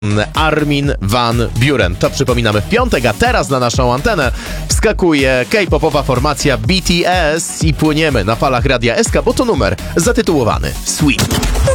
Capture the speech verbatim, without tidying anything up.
Armin van Buuren. To przypominamy w piątek, a teraz na naszą antenę wskakuje K-popowa formacja B T S i płyniemy na falach Radia S K, bo to numer zatytułowany Sweet.